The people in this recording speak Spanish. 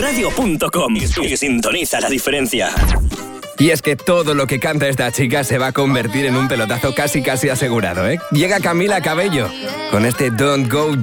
canalsuradio.com y sintoniza la diferencia. Y es que todo lo que canta esta chica se va a convertir en un pelotazo casi asegurado, ¿eh? Llega Camila Cabello con este Don't Go